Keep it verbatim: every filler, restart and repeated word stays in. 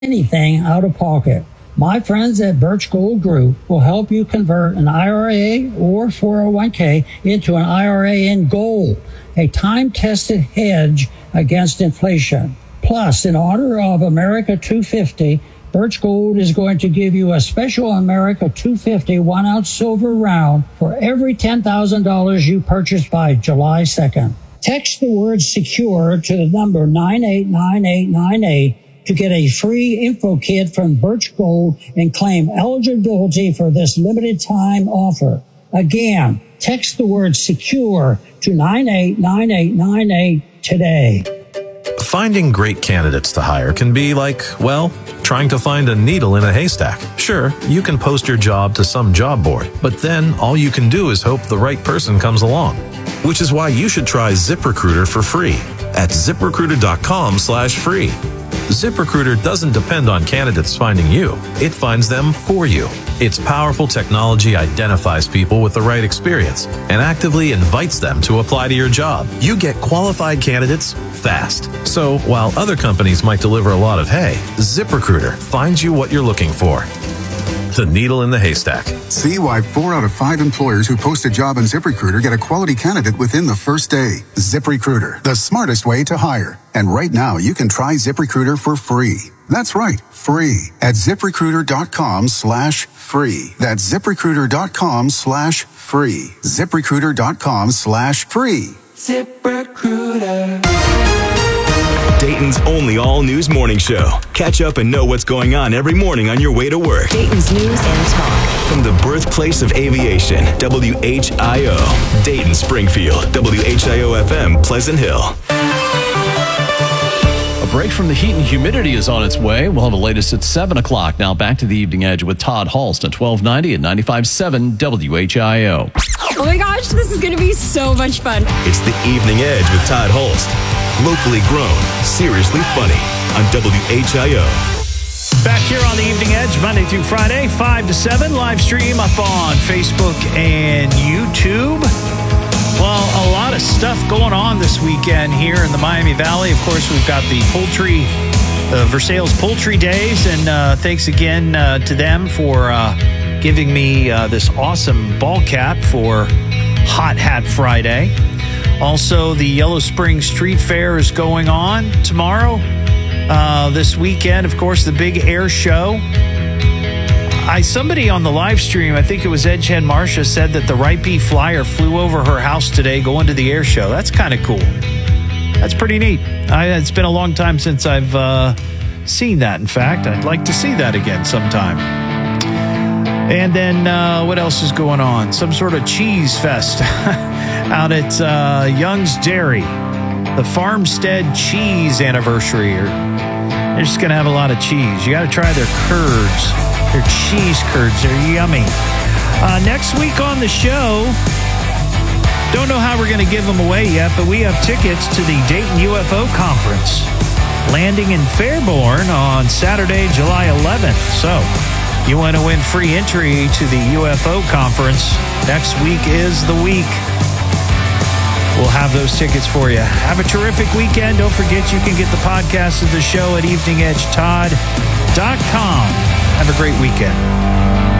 anything out of pocket. My friends at Birch Gold Group will help you convert an I R A or four oh one k into an I R A in gold, a time-tested hedge against inflation. Plus, in honor of America two fifty, Birch Gold is going to give you a special America two fifty one-ounce silver round for every ten thousand dollars you purchase by July second. Text the word SECURE to the number nine eight nine eight nine eight to get a free info kit from Birch Gold and claim eligibility for this limited time offer. Again, text the word SECURE to nine eight nine eight nine eight today. Finding great candidates to hire can be like, well, trying to find a needle in a haystack. Sure, you can post your job to some job board, but then all you can do is hope the right person comes along. Which is why you should try ZipRecruiter for free at ZipRecruiter.com slash free. ZipRecruiter doesn't depend on candidates finding you. It finds them for you. Its powerful technology identifies people with the right experience and actively invites them to apply to your job. You get qualified candidates fast. So while other companies might deliver a lot of hay, ZipRecruiter finds you what you're looking for. The needle in the haystack. See why four out of five employers who post a job on ZipRecruiter get a quality candidate within the first day. ZipRecruiter, the smartest way to hire. And right now, you can try ZipRecruiter for free. That's right, free at ZipRecruiter.com slash free. That's ZipRecruiter.com slash free. ZipRecruiter.com slash free. ZipRecruiter. Dayton's only all-news morning show. Catch up and know what's going on every morning on your way to work. Dayton's News and Talk. From the birthplace of aviation, W H I O. Dayton, Springfield, W H I O F M, Pleasant Hill. A break from the heat and humidity is on its way. We'll have the latest at seven o'clock. Now back to the Evening Edge with Todd Hulst at twelve ninety and ninety-five point seven W H I O. Oh my gosh, this is going to be so much fun. It's the Evening Edge with Todd Hulst. Locally grown, seriously funny on W H I O. Back here on the Evening Edge, Monday through Friday, five to seven, live stream up on Facebook and YouTube. Well, a lot of stuff going on this weekend here in the Miami Valley. Of course, we've got the poultry, uh, Versailles Poultry Days, and uh, thanks again uh, to them for uh, giving me uh, this awesome ball cap for Hot Hat Friday. Also, the Yellow Spring Street Fair is going on tomorrow. Uh, this weekend, of course, the big air show. I somebody on the live stream, I think it was Ed Chen Marcia, said that the Wright P Flyer flew over her house today going to the air show. That's kind of cool. That's pretty neat. I, it's been a long time since I've uh, seen that. In fact, I'd like to see that again sometime. And then uh, what else is going on? Some sort of cheese fest out at uh, Young's Dairy. The Farmstead Cheese Anniversary. They're just going to have a lot of cheese. You got to try their curds. Their cheese curds. They're yummy. Uh, next week on the show, don't know how we're going to give them away yet, but we have tickets to the Dayton U F O Conference landing in Fairborn on Saturday, July eleventh. So you want to win free entry to the U F O Conference. Next week is the week. We'll have those tickets for you. Have a terrific weekend. Don't forget you can get the podcast of the show at evening edge todd dot com. Have a great weekend.